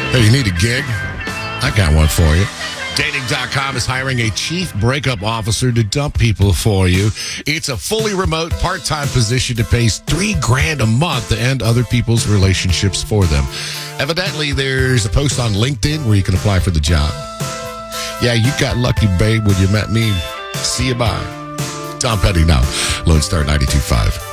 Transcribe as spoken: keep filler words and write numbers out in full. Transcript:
Hey, you need a gig? I got one for you. Dating dot com is hiring a chief breakup officer to dump people for you. It's a fully remote, part-time position that pays three grand a month to end other people's relationships for them. Evidently, there's a post on LinkedIn where you can apply for the job. Yeah, you got lucky, babe, when you met me. See you, bye. Tom Petty now. Lone Star ninety-two point five.